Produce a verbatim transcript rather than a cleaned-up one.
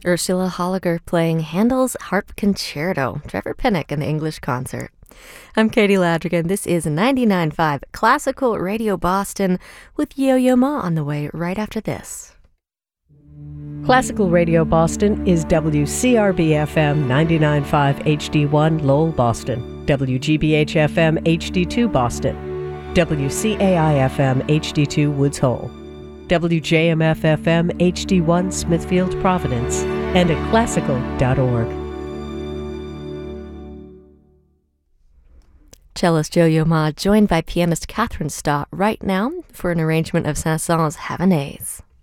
Ursula Holliger playing Handel's Harp Concerto, Trevor Pinnock in the English concert. I'm Katie Ladrigan. This is ninety-nine point five Classical Radio Boston with Yo-Yo Ma on the way right after this. Classical Radio Boston is W C R B F M ninety-nine point five H D one Lowell, Boston, W G B H F M H D two Boston, W C A I F M H D two Woods Hole, W J M F F M H D one Smithfield, Providence, and at classical dot org. Cellist Yo-Yo Ma joined by pianist Catherine Stott right now for an arrangement of Saint-Saëns' Havanaise.